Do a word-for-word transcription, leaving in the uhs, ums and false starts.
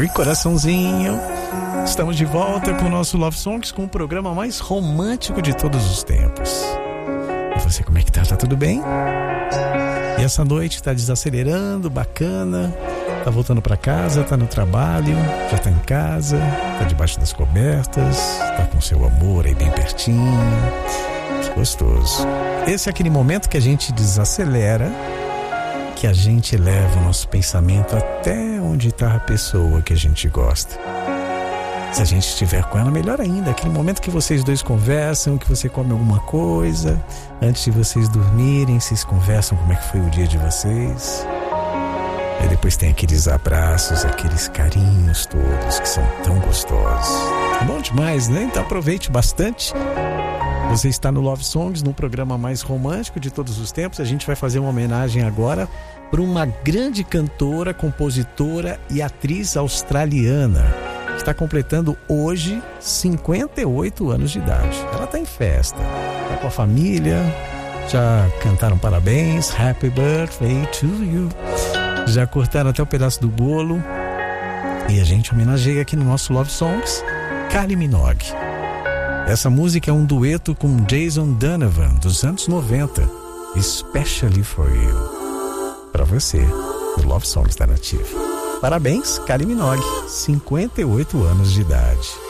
Oi, coraçãozinho. Estamos de volta com o nosso Love Songs, com o programa mais romântico de todos os tempos. E você, como é que tá? Tá tudo bem? E essa noite tá desacelerando, bacana. Tá voltando pra casa, tá no trabalho, já tá em casa, tá debaixo das cobertas, tá com seu amor aí bem pertinho. Que gostoso. Esse é aquele momento que a gente desacelera, que a gente leva o nosso pensamento até onde está a pessoa que a gente gosta. Se a gente estiver com ela, melhor ainda. Aquele momento que vocês dois conversam, que você come alguma coisa, antes de vocês dormirem, vocês conversam como é que foi o dia de vocês. Aí depois tem aqueles abraços, aqueles carinhos todos que são tão gostosos. É bom demais, né? Então aproveite bastante. Você está no Love Songs, no programa mais romântico de todos os tempos. A gente vai fazer uma homenagem agora para uma grande cantora, compositora e atriz australiana, que está completando hoje cinquenta e oito anos de idade. Ela está em festa, está com a família, já cantaram parabéns, Happy Birthday to you, já cortaram até o pedaço do bolo. E a gente homenageia aqui no nosso Love Songs Kylie Minogue. Essa música é um dueto com Jason Donovan dos anos noventa, Especially for You, para você, no Love Songs da Nativa. Parabéns, Kylie Minogue, cinquenta e oito anos de idade.